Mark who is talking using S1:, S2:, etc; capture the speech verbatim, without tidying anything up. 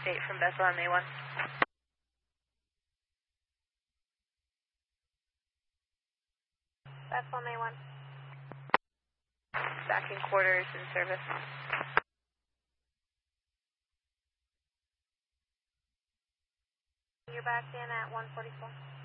S1: Update from Bethel on May one.
S2: Bethel May one.
S1: Back in quarters in service.
S2: You're back in at one forty-four.